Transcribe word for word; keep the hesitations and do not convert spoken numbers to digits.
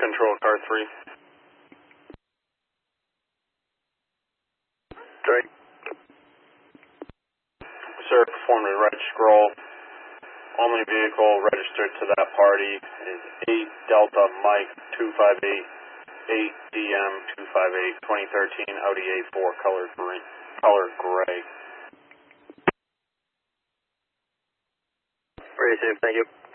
Control, car three. Drake. Sir, performed a reg scroll. Only vehicle registered to that party is eight Delta Mike two five eight, eight D M two five eight, twenty thirteen Audi A four colored green, colored gray. Very safe, thank you.